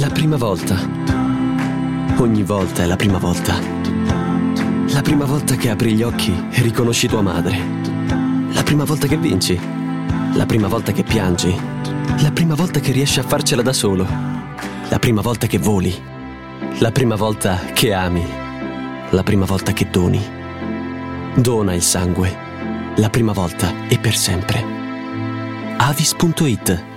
La prima volta. Ogni volta è la prima volta. La prima volta che apri gli occhi e riconosci tua madre. La prima volta che vinci. La prima volta che piangi. La prima volta che riesci a farcela da solo. La prima volta che voli. La prima volta che ami. La prima volta che doni. Dona il sangue. La prima volta e per sempre. Avis.it